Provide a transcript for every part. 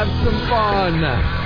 have some fun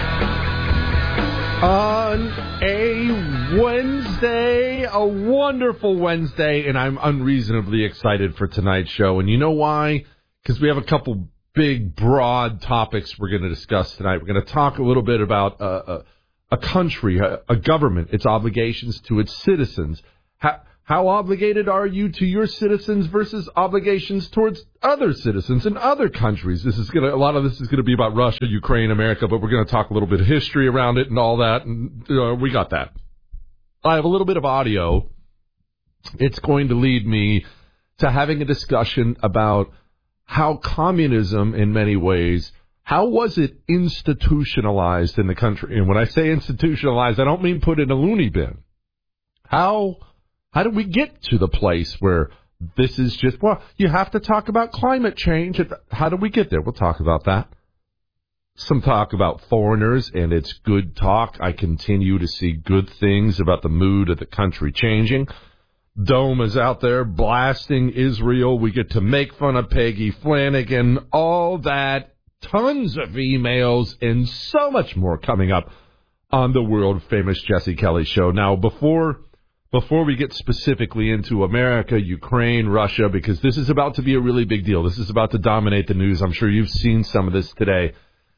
on a Wednesday, a wonderful Wednesday, and I'm unreasonably excited for tonight's show. And you know why? Because we have a couple big, broad topics we're going to discuss tonight. We're going to talk a little bit about a country, a government, its obligations to its citizens. How obligated are you to your citizens versus obligations towards other citizens in other countries? A lot of this is going to be about Russia, Ukraine, America, but we're going to talk a little bit of history around it and all that, and we got that. I have a little bit of audio. It's going to lead me to having a discussion about how communism, in many ways, how was it institutionalized in the country? And when I say institutionalized, I don't mean put in a loony bin. How did we get to the place where this is just, well, you have to talk about climate change. How did we get there? We'll talk about that. Some talk about foreigners, and it's good talk. I continue to see good things about the mood of the country changing. Dome is out there blasting Israel. We get to make fun of Peggy Flanagan, all that, tons of emails, and so much more coming up on the world-famous Jesse Kelly Show. Now, before we get specifically into America, Ukraine, Russia, because this is about to be a really big deal. This is about to dominate the news. I'm sure you've seen some of this today.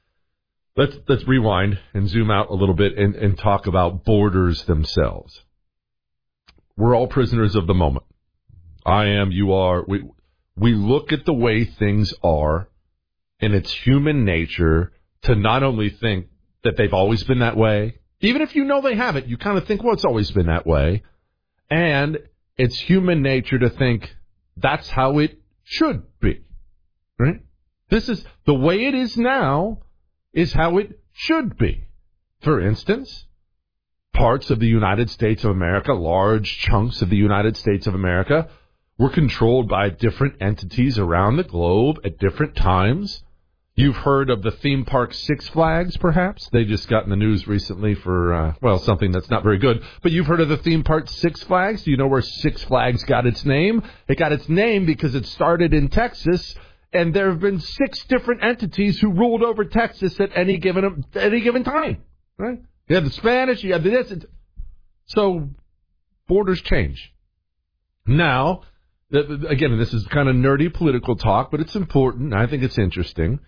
Let's rewind and zoom out a little bit and talk about borders themselves. We're all prisoners of the moment. I am, you are. We look at the way things are, and it's human nature to not only think that they've always been that way, even if you know they haven't, you kind of think, well, it's always been that way. And it's human nature to think that's how it should be, right? This is the way it is now is how it should be. For instance, parts of the United States of America, large chunks of the United States of America, were controlled by different entities around the globe at different times. You've heard of the theme park Six Flags, perhaps? They just got in the news recently for, something that's not very good. But you've heard of the theme park Six Flags? Do you know where Six Flags got its name? It got its name because it started in Texas, and there have been 6 different entities who ruled over Texas at any given time, right? You have the Spanish, you have the this. So borders change. Now, again, this is kind of nerdy political talk, but it's important. I think it's interesting.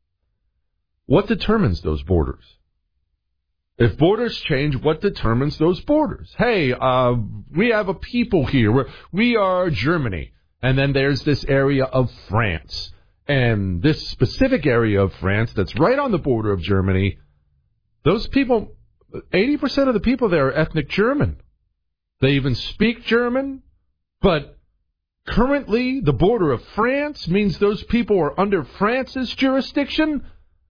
What determines those borders? If borders change, what determines those borders? Hey, we have a people here. We are Germany. And then there's this area of France. And this specific area of France that's right on the border of Germany, those people, 80% of the people there are ethnic German. They even speak German. But currently, the border of France means those people are under France's jurisdiction.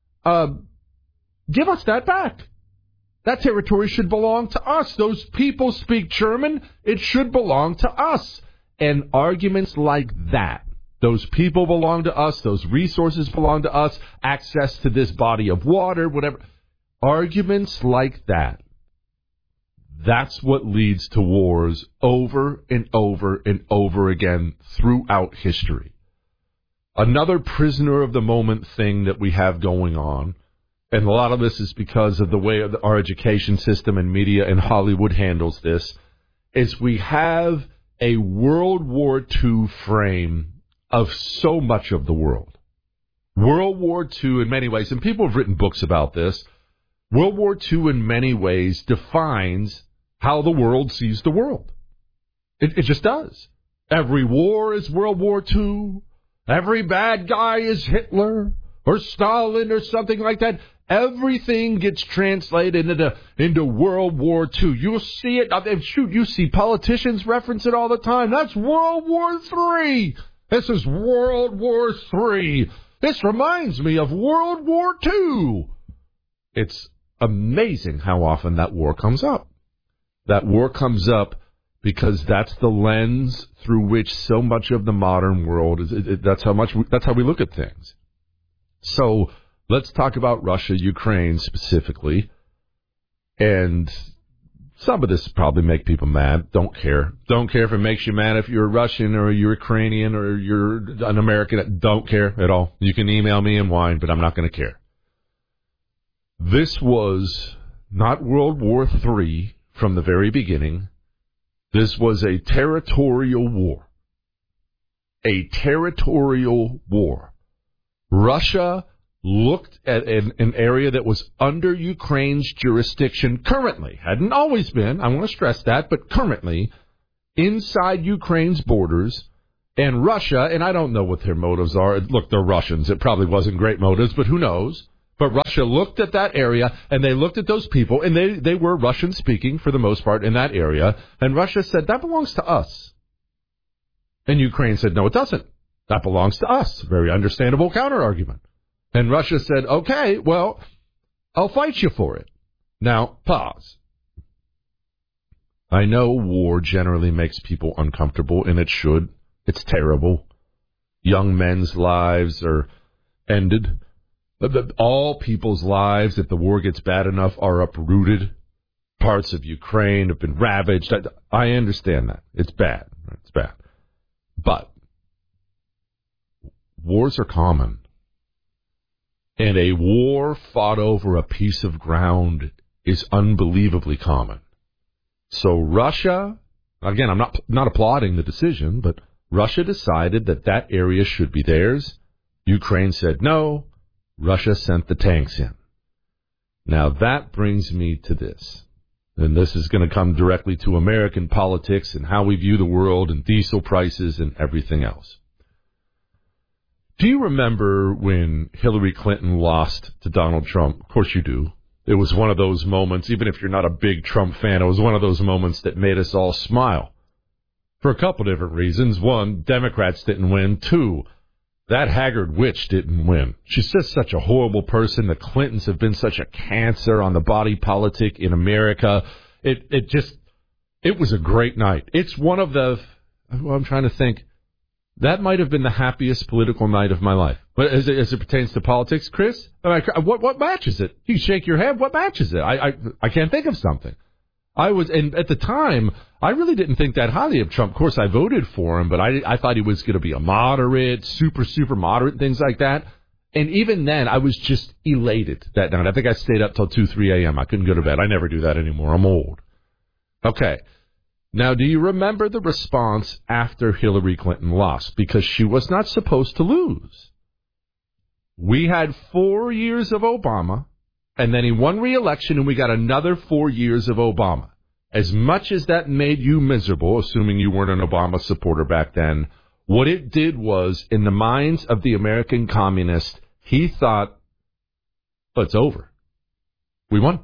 Give us that back. That territory should belong to us. Those people speak German. It should belong to us. And arguments like that, those people belong to us, those resources belong to us, access to this body of water, whatever. Arguments like that, that's what leads to wars over and over and over again throughout history. Another prisoner of the moment thing that we have going on, and a lot of this is because of the way our education system and media and Hollywood handles this, is we have a World War II frame of so much of the world. World War II in many ways, and people have written books about this, World War II in many ways defines how the world sees the world. It just does. Every war is World War II. Every bad guy is Hitler or Stalin or something like that. Everything gets translated into World War II. You'll see it. You see politicians reference it all the time. That's World War III. This is World War III. This reminds me of World War II. It's amazing how often that war comes up. That war comes up because that's the lens through which so much of the modern world is. That's how we look at things. So let's talk about Russia, Ukraine specifically. And some of this probably make people mad. Don't care. Don't care if it makes you mad if you're a Russian or you're Ukrainian or you're an American. Don't care at all. You can email me and whine, but I'm not going to care. This was not World War III from the very beginning. This was a territorial war. A territorial war. Russia looked at an area that was under Ukraine's jurisdiction currently. Hadn't always been, I want to stress that, but currently inside Ukraine's borders. And Russia, and I don't know what their motives are. Look, they're Russians. It probably wasn't great motives, but who knows? But Russia looked at that area, and they looked at those people, and they were Russian-speaking for the most part in that area. And Russia said, that belongs to us. And Ukraine said, no, it doesn't. That belongs to us. Very understandable counter-argument. And Russia said, okay, well, I'll fight you for it. Now, pause. I know war generally makes people uncomfortable, and it should. It's terrible. Young men's lives are ended. All people's lives, if the war gets bad enough, are uprooted. Parts of Ukraine have been ravaged. I understand that. It's bad. It's bad. But wars are common. And a war fought over a piece of ground is unbelievably common. So Russia, again, I'm not applauding the decision, but Russia decided that area should be theirs. Ukraine said no. Russia sent the tanks in. Now that brings me to this. And this is going to come directly to American politics and how we view the world and diesel prices and everything else. Do you remember when Hillary Clinton lost to Donald Trump? Of course you do. It was one of those moments, even if you're not a big Trump fan, it was one of those moments that made us all smile. For a couple different reasons. One, Democrats didn't win. Two, that haggard witch didn't win. She's just such a horrible person. The Clintons have been such a cancer on the body politic in America. It was a great night. It's one of the, I'm trying to think, that might have been the happiest political night of my life. But as it pertains to politics, Chris, what match is it? You shake your head. What match is it? I can't think of something. And at the time, I really didn't think that highly of Trump. Of course, I voted for him, but I thought he was going to be a moderate, super moderate, things like that. And even then, I was just elated that night. I think I stayed up till 2, 3 a.m. I couldn't go to bed. I never do that anymore. I'm old. Okay. Now, do you remember the response after Hillary Clinton lost? Because she was not supposed to lose. We had 4 years of Obama, and then he won re-election, and we got another 4 years of Obama. As much as that made you miserable, assuming you weren't an Obama supporter back then, what it did was, in the minds of the American communist, he thought, oh, it's over. We won.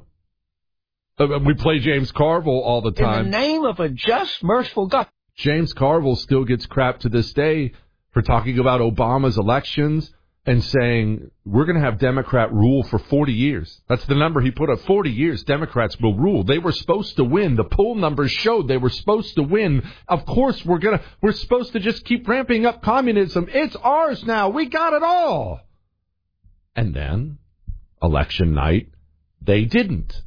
We play James Carville all the time. In the name of a just, merciful God. James Carville still gets crap to this day for talking about Obama's elections and saying, we're going to have Democrat rule for 40 years. That's the number he put up. 40 years, Democrats will rule. They were supposed to win. The poll numbers showed they were supposed to win. Of course, we're supposed to just keep ramping up communism. It's ours now. We got it all. And then, election night, they didn't.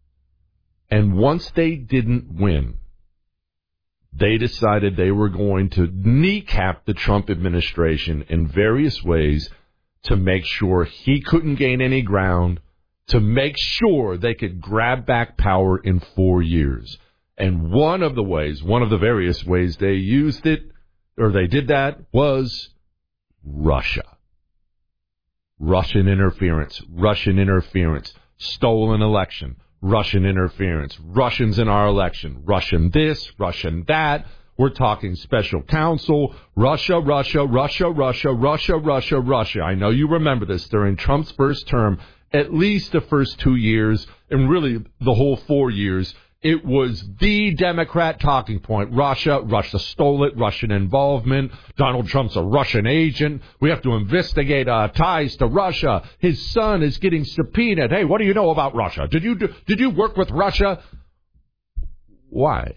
And once they didn't win, they decided they were going to kneecap the Trump administration in various ways to make sure he couldn't gain any ground, to make sure they could grab back power in 4 years. And one of the various ways they used it, or they did that, was Russia. Russian interference, stolen election. Russian interference, Russians in our election, Russian this, Russian that. We're talking special counsel, Russia. I know you remember this during Trump's first term, at least the first 2 years, and really the whole 4 years. It was the Democrat talking point. Russia stole it, Russian involvement. Donald Trump's a Russian agent. We have to investigate ties to Russia. His son is getting subpoenaed. Hey, what do you know about Russia? Did you work with Russia? Why?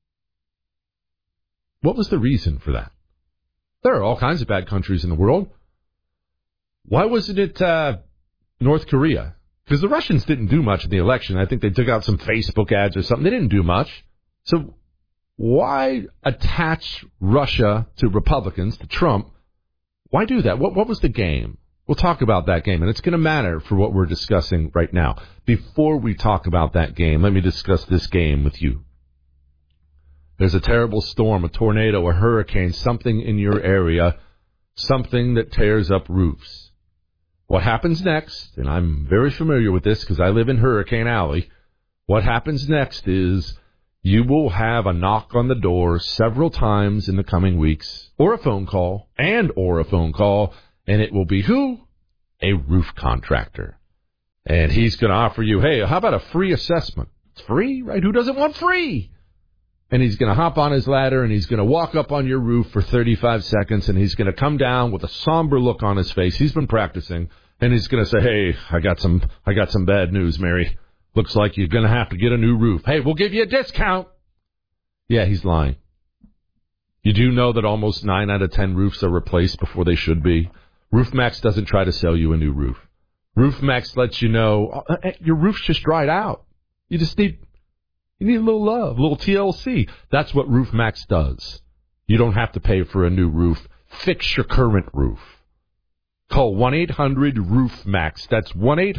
What was the reason for that? There are all kinds of bad countries in the world. Why wasn't it North Korea? Because the Russians didn't do much in the election. I think they took out some Facebook ads or something. They didn't do much. So why attach Russia to Republicans, to Trump? Why do that? What was the game? We'll talk about that game, and it's going to matter for what we're discussing right now. Before we talk about that game, let me discuss this game with you. There's a terrible storm, a tornado, a hurricane, something in your area, something that tears up roofs. What happens next, and I'm very familiar with this because I live in Hurricane Alley, what happens next is you will have a knock on the door several times in the coming weeks, or a phone call, and it will be who? A roof contractor. And he's going to offer you, hey, how about a free assessment? It's free, right? Who doesn't want free? And he's going to hop on his ladder, and he's going to walk up on your roof for 35 seconds, and he's going to come down with a somber look on his face. He's been practicing, and he's going to say, hey, I got some bad news, Mary. Looks like you're going to have to get a new roof. Hey, we'll give you a discount. Yeah, he's lying. You do know that almost 9 out of 10 roofs are replaced before they should be. RoofMax doesn't try to sell you a new roof. RoofMax lets you know your roof's just dried out. You need a little love, a little TLC. That's what RoofMax does. You don't have to pay for a new roof. Fix your current roof. Call 1-800-ROOFMAX. That's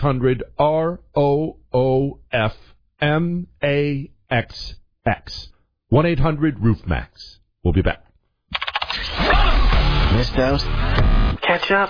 1-800-ROOFMAXX. 1-800-ROOFMAX. We'll be back. Missed out? Catch up.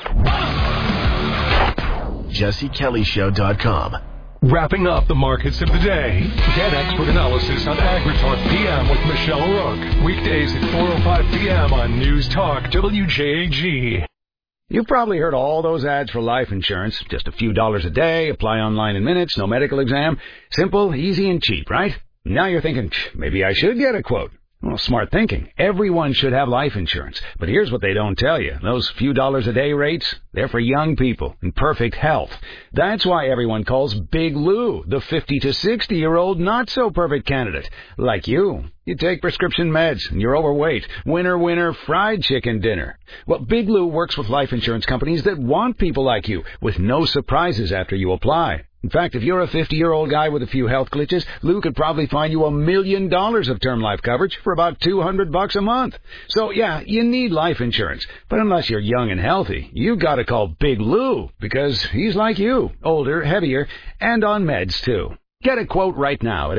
JesseKellyShow.com. Wrapping up the markets of the day. Get expert analysis on AgriTalk PM with Michelle Rook. Weekdays at 4:05 p.m. on News Talk WJAG. You've probably heard all those ads for life insurance. Just a few dollars a day, apply online in minutes, no medical exam. Simple, easy, and cheap, right? Now you're thinking, maybe I should get a quote. Well, smart thinking. Everyone should have life insurance. But here's what they don't tell you. Those few dollars a day rates, they're for young people in perfect health. That's why everyone calls Big Lou the 50 to 60-year-old not-so-perfect candidate. Like you. You take prescription meds, and you're overweight. Winner, fried chicken dinner. Well, Big Lou works with life insurance companies that want people like you, with no surprises after you apply. In fact, if you're a 50-year-old guy with a few health glitches, Lou could probably find you $1 million of term life coverage for about $200 a month. So, yeah, you need life insurance. But unless you're young and healthy, you gotta call Big Lou, because he's like you, older, heavier, and on meds, too. Get a quote right now at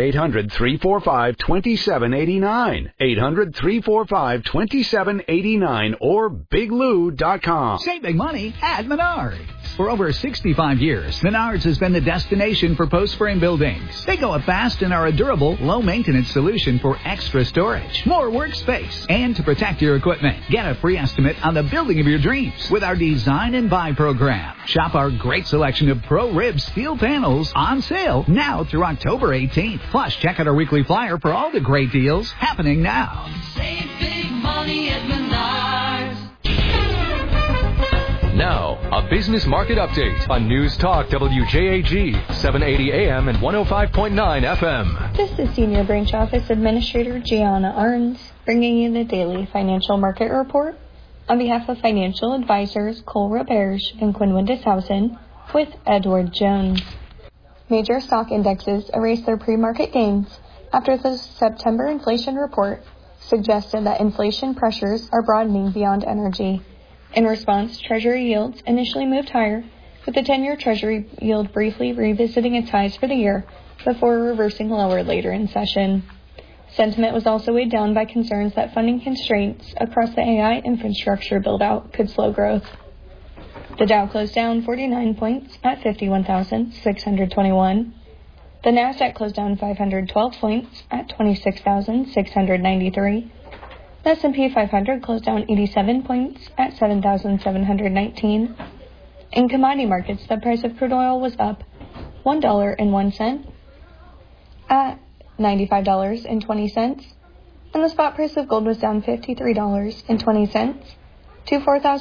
800-345-2789. 800-345-2789 or biglou.com. Saving money at Menards. For over 65 years, Menards has been the destination for post-frame buildings. They go up fast and are a durable, low-maintenance solution for extra storage, more workspace, and to protect your equipment. Get a free estimate on the building of your dreams with our Design and Buy program. Shop our great selection of Pro-Rib steel panels on sale now through October 18th. Plus, check out our weekly flyer for all the great deals happening now. Save big money at Menards. Now, a business market update on News Talk WJAG, 780 AM and 105.9 FM. This is Senior Branch Office Administrator Gianna Arns, bringing you the daily financial market report on behalf of financial advisors Cole Roberge and Quinn Windishausen with Edward Jones. Major stock indexes erased their pre-market gains after the September inflation report suggested that inflation pressures are broadening beyond energy. In response, Treasury yields initially moved higher, with the 10-year Treasury yield briefly revisiting its highs for the year before reversing lower later in session. Sentiment was also weighed down by concerns that funding constraints across the AI infrastructure build-out could slow growth. The Dow closed down 49 points at 51,621. The Nasdaq closed down 512 points at 26,693. The S&P 500 closed down 87 points at 7,719. In commodity markets, the price of crude oil was up $1.01 at $95.20, and the spot price of gold was down $53.20 to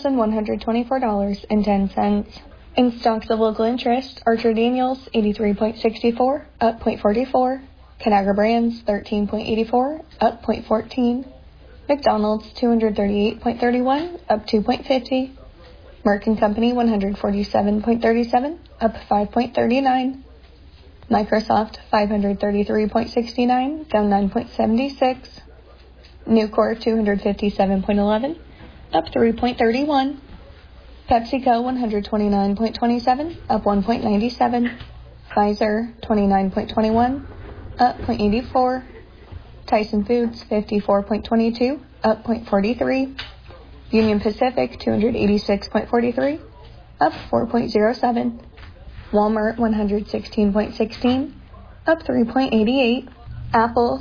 $4,124.10. In stocks of local interest, Archer Daniels 83.64, up 0.44. Conagra Brands 13.84, up 0.14. McDonald's 238.31, up 2.50. Merck & Company 147.37, up 5.39. Microsoft 533.69, down 9.76. Nucor 257.11, up 3.31. PepsiCo 129.27, up 1.97. Pfizer 29.21, up 0.84. Tyson Foods 54.22, up 0.43. Union Pacific 286.43, up 4.07. Walmart 116.16, up 3.88. Apple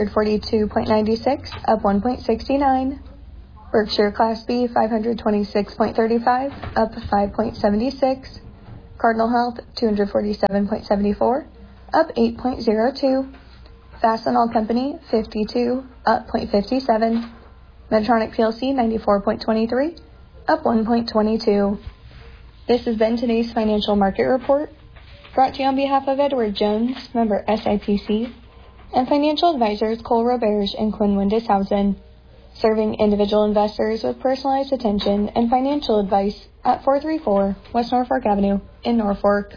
342.96, up 1.69. Berkshire Class B 526.35, up 5.76. Cardinal Health 247.74, up 8.02. Fastenal Company 52, up 0.57. Medtronic PLC 94.23, up 1.22. This has been today's financial market report, brought to you on behalf of Edward Jones, member SIPC, and financial advisors Cole Roberge and Quinn Windishausen, serving individual investors with personalized attention and financial advice at 434 West Norfolk Avenue in Norfolk.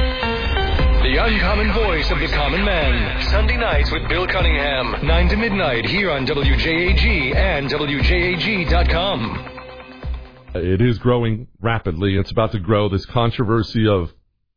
The uncommon voice of the common man. Sunday nights with Bill Cunningham, 9 to midnight here on WJAG and WJAG.com. It is growing rapidly. It's about to grow. This controversy of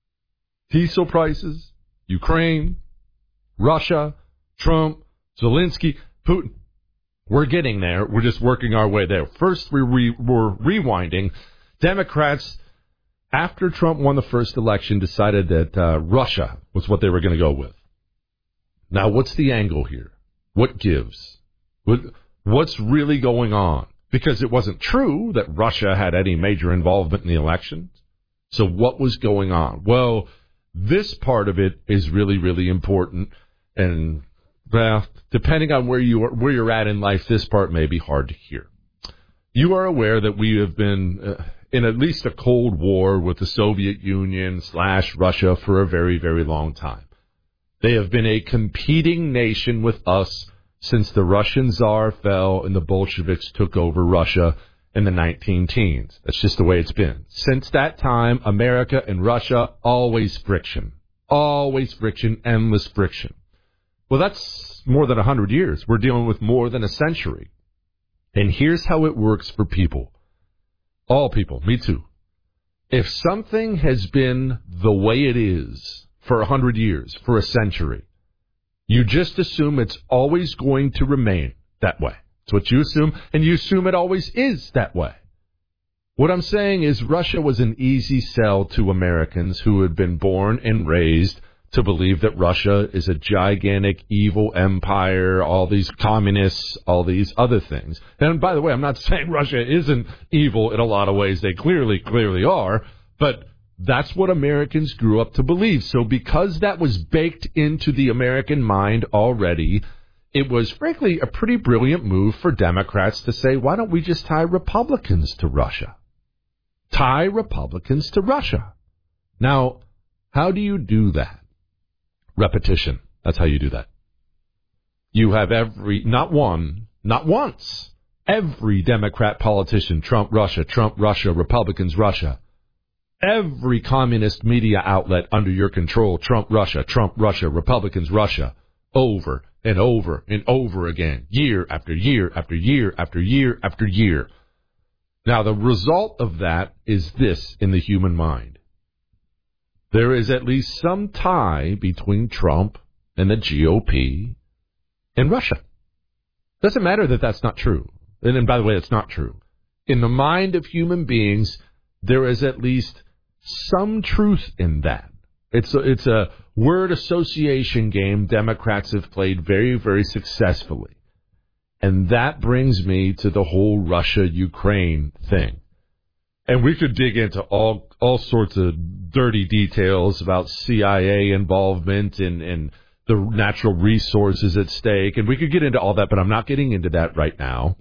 diesel prices, Ukraine, Russia, Trump, Zelensky, Putin. We're getting there. We're just working our way there. First, we're rewinding. Democrats, after Trump won the first election, decided that Russia was what they were going to go with. Now, what's the angle here? What gives? What's really going on? Because it wasn't true that Russia had any major involvement in the election. So what was going on? Well, this part of it is really, really important. And, well, depending on where you're at in life, this part may be hard to hear. You are aware that we have been in at least a Cold War with the Soviet Union / Russia for a very, very long time. They have been a competing nation with us since the Russian Tsar fell and the Bolsheviks took over Russia in the 19-teens. That's just the way it's been. Since that time, America and Russia, always friction. Always friction, endless friction. Well, that's more than 100 years. We're dealing with more than a century. And here's how it works for people. All people, me too. If something has been the way it is for 100 years, for a century, you just assume it's always going to remain that way. That's what you assume, and you assume it always is that way. What I'm saying is Russia was an easy sell to Americans who had been born and raised to believe that Russia is a gigantic evil empire, all these communists, all these other things. And by the way, I'm not saying Russia isn't evil in a lot of ways. They clearly are, but that's what Americans grew up to believe. So because that was baked into the American mind already, it was frankly a pretty brilliant move for Democrats to say, why don't we just tie Republicans to Russia? Tie Republicans to Russia. Now, how do you do that? Repetition. That's how you do that. You have not once, every Democrat politician, Trump, Russia, Republicans, Russia. Every communist media outlet under your control, Trump, Russia, Republicans, Russia, over and over and over again, year after year after year after year after year. Now, the result of that is this in the human mind. There is at least some tie between Trump and the GOP and Russia. Doesn't matter that that's not true. And by the way, it's not true. In the mind of human beings, there is at least some truth in that. It's a word association game Democrats have played very, very successfully. And that brings me to the whole Russia-Ukraine thing. And we could dig into all sorts of dirty details about CIA involvement and the natural resources at stake. And we could get into all that, but I'm not getting into that right now.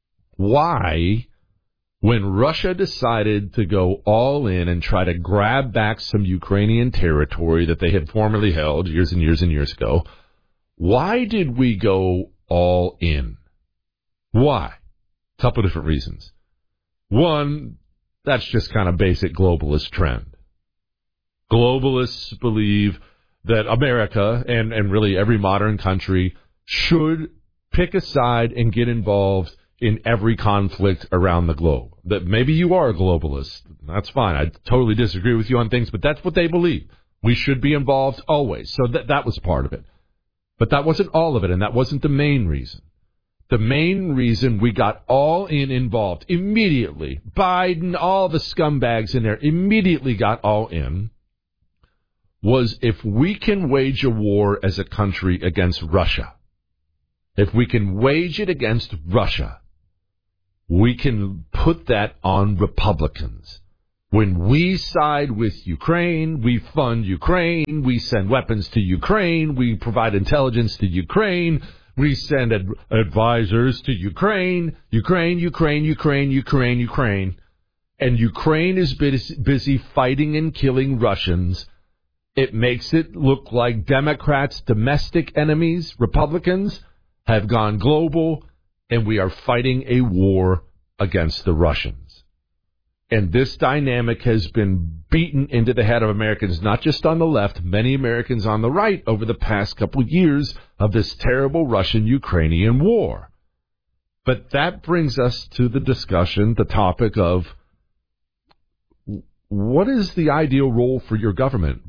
Why, when Russia decided to go all in and try to grab back some Ukrainian territory that they had formerly held years and years and years ago, why did we go all in? Why? A couple of different reasons. One, that's just kind of basic globalist trend. Globalists believe that America and really every modern country should pick a side and get involved in every conflict around the globe. That maybe you are a globalist. That's fine. I totally disagree with you on things, but that's what they believe. We should be involved always. So that was part of it. But that wasn't all of it, and that wasn't the main reason. The main reason we got all involved immediately, Biden, all the scumbags in there immediately got all in, was if we can wage a war as a country against Russia, if we can wage it against Russia, we can put that on Republicans. When we side with Ukraine, we fund Ukraine, we send weapons to Ukraine, we provide intelligence to Ukraine, we send advisors to Ukraine, and Ukraine is busy fighting and killing Russians. It makes it look like Democrats' domestic enemies, Republicans, have gone global, and we are fighting a war against the Russians. And this dynamic has been beaten into the head of Americans, not just on the left, many Americans on the right over the past couple years of this terrible Russian-Ukrainian war. But that brings us to the discussion, the topic of what is the ideal role for your government?